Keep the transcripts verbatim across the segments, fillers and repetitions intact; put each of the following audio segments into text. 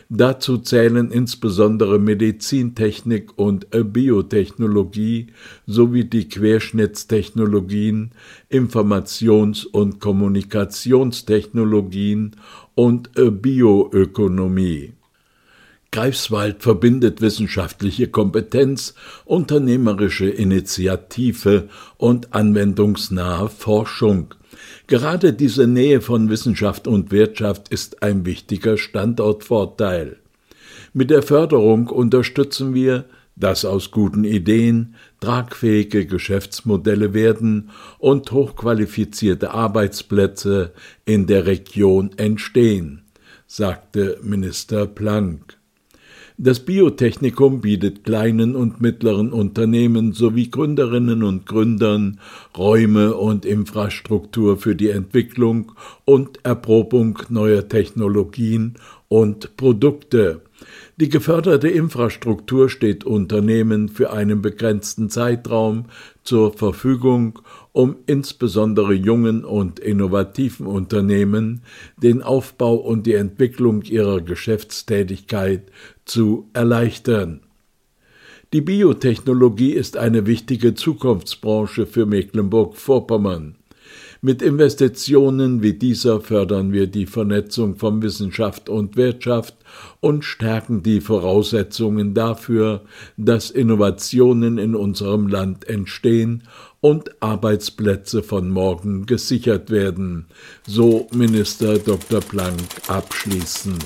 Dazu zählen insbesondere Medizintechnik und Biotechnologie sowie die Querschnittstechnologien, Informations- und Kommunikationstechnologien und Bioökonomie. Greifswald verbindet wissenschaftliche Kompetenz, unternehmerische Initiative und anwendungsnahe Forschung. Gerade diese Nähe von Wissenschaft und Wirtschaft ist ein wichtiger Standortvorteil. Mit der Förderung unterstützen wir, dass aus guten Ideen tragfähige Geschäftsmodelle werden und hochqualifizierte Arbeitsplätze in der Region entstehen, sagte Minister Planck. Das Biotechnikum bietet kleinen und mittleren Unternehmen sowie Gründerinnen und Gründern Räume und Infrastruktur für die Entwicklung und Erprobung neuer Technologien und Produkte. Die geförderte Infrastruktur steht Unternehmen für einen begrenzten Zeitraum zur Verfügung, um insbesondere jungen und innovativen Unternehmen den Aufbau und die Entwicklung ihrer Geschäftstätigkeit zu erleichtern. Die Biotechnologie ist eine wichtige Zukunftsbranche für Mecklenburg-Vorpommern. Mit Investitionen wie dieser fördern wir die Vernetzung von Wissenschaft und Wirtschaft und stärken die Voraussetzungen dafür, dass Innovationen in unserem Land entstehen und Arbeitsplätze von morgen gesichert werden, so Minister Doktor Planck abschließend.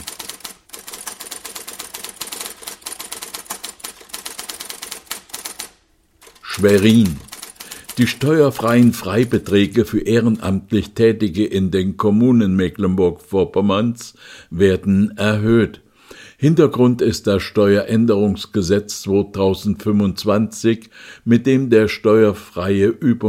Schwerin. Die steuerfreien Freibeträge für ehrenamtlich Tätige in den Kommunen Mecklenburg-Vorpommerns werden erhöht. Hintergrund ist das Steueränderungsgesetz zweitausendfünfundzwanzig, mit dem der steuerfreie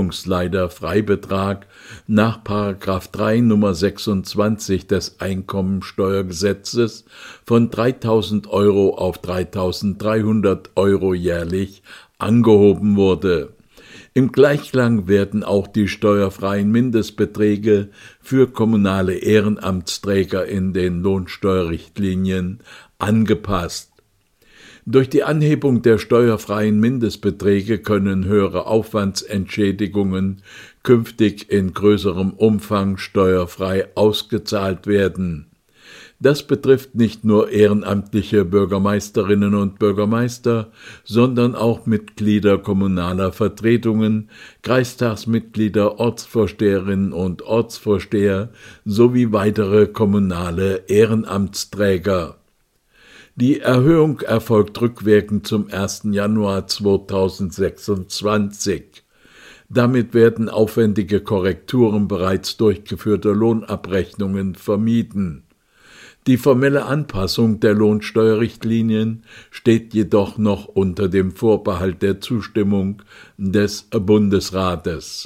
Übungsleiter-Freibetrag nach Paragraph drei Nummer sechsundzwanzig des Einkommensteuergesetzes von dreitausend Euro auf dreitausenddreihundert Euro jährlich angehoben wurde. Im Gleichklang werden auch die steuerfreien Mindestbeträge für kommunale Ehrenamtsträger in den Lohnsteuerrichtlinien angepasst. Durch die Anhebung der steuerfreien Mindestbeträge können höhere Aufwandsentschädigungen künftig in größerem Umfang steuerfrei ausgezahlt werden. Das betrifft nicht nur ehrenamtliche Bürgermeisterinnen und Bürgermeister, sondern auch Mitglieder kommunaler Vertretungen, Kreistagsmitglieder, Ortsvorsteherinnen und Ortsvorsteher sowie weitere kommunale Ehrenamtsträger. Die Erhöhung erfolgt rückwirkend zum ersten Januar zweitausendsechsundzwanzig. Damit werden aufwendige Korrekturen bereits durchgeführter Lohnabrechnungen vermieden. Die formelle Anpassung der Lohnsteuerrichtlinien steht jedoch noch unter dem Vorbehalt der Zustimmung des Bundesrates.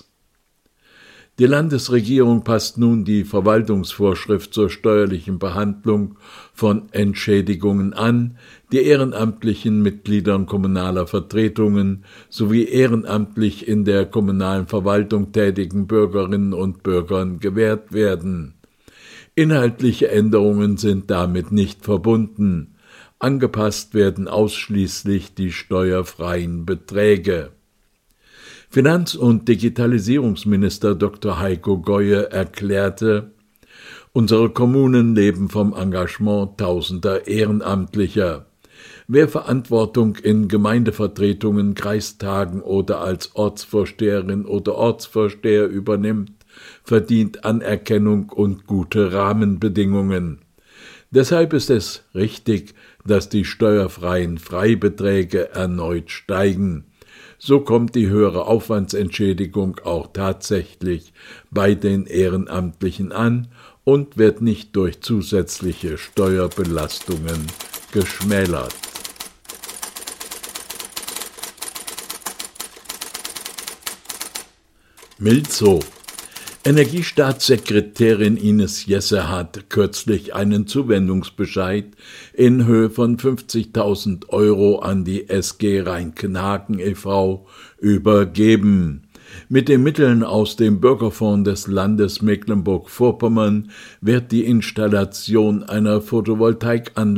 Die Landesregierung passt nun die Verwaltungsvorschrift zur steuerlichen Behandlung von Entschädigungen an, die ehrenamtlichen Mitgliedern kommunaler Vertretungen sowie ehrenamtlich in der kommunalen Verwaltung tätigen Bürgerinnen und Bürgern gewährt werden. Inhaltliche Änderungen sind damit nicht verbunden. Angepasst werden ausschließlich die steuerfreien Beträge. Finanz- und Digitalisierungsminister Doktor Heiko Goye erklärte: Unsere Kommunen leben vom Engagement tausender Ehrenamtlicher. Wer Verantwortung in Gemeindevertretungen, Kreistagen oder als Ortsvorsteherin oder Ortsvorsteher übernimmt, verdient Anerkennung und gute Rahmenbedingungen. Deshalb ist es richtig, dass die steuerfreien Freibeträge erneut steigen. So kommt die höhere Aufwandsentschädigung auch tatsächlich bei den Ehrenamtlichen an und wird nicht durch zusätzliche Steuerbelastungen geschmälert. Milzow. Energiestaatssekretärin Ines Jesse hat kürzlich einen Zuwendungsbescheid in Höhe von fünfzigtausend Euro an die S G Rheinkenhagen e V übergeben. Mit den Mitteln aus dem Bürgerfonds des Landes Mecklenburg-Vorpommern wird die Installation einer Photovoltaikanlage